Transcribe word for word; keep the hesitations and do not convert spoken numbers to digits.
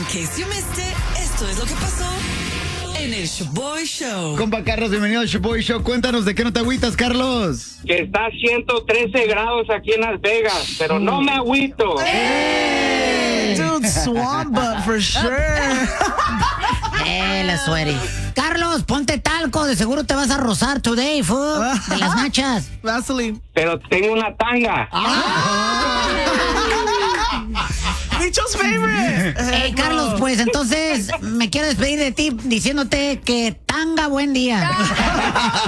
case you missed it, esto es lo que pasó en el Shoboy Show. Compa Carlos, bienvenido al Shoboy Show. Cuéntanos de qué no te agüitas, Carlos. Que está a ciento trece grados aquí en Las Vegas, pero no me agüito. Hey, dude, swamp butt for sure. Eh, la sueri. Carlos, ponte talco, de seguro te vas a rozar today, fool, de las nachas. Vaseline. Pero tengo una tanga. Bicho's favorite. Eh, Carlos, pues entonces me quiero despedir de ti diciéndote que tanga buen día.